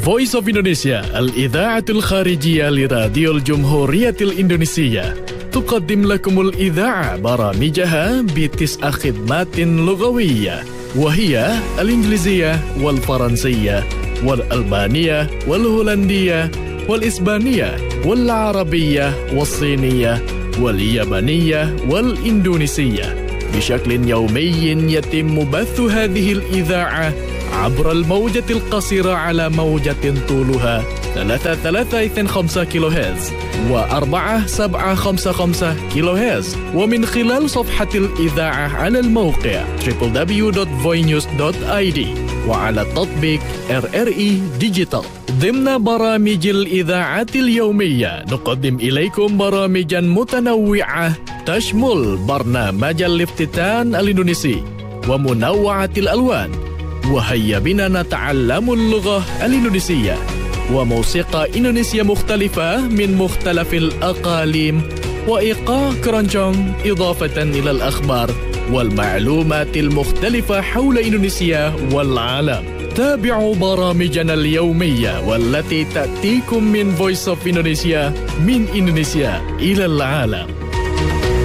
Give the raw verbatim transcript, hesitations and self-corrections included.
Voice of Indonesia الإذاعة الخارجية لراديو الجمهورية الإندونيسية تقدم لكم الإذاعة برامجها بتسع خدمات لغوية، وهي الإنجليزية والفرنسية والألبانية والهولندية والإسبانية والعربية والصينية واليابانية والإندونيسية. بشكل يومي يتم بث هذه الإذاعة عبر الموجة القصيرة على موجة طولها ثلاثة ثلاثة اثنين خمسة كيلو هرتز وأربعة سبعة خمسة خمسة كيلو هرتز، ومن خلال صفحة الإذاعة على الموقع دبليو دبليو دبليو دوت فوي نيوز دوت آي دي وعلى تطبيق آر آر إي ديجيتال. ضمن برامج الإذاعة اليومية نقدم إليكم برامجا متنوعة تشمل برنامج الافتتان الإندونيسي ومنوعة الألوان، وهيا بنا نتعلم اللغة الإندونيسية، وموسيقى إندونيسية مختلفة من مختلف الأقاليم، وإيقاع كرونجونج، إضافة إلى الأخبار والمعلومات المختلفة حول إندونيسيا والعالم. تابعوا برامجنا اليومية والتي تأتيكم من Voice of Indonesia من إندونيسيا إلى العالم.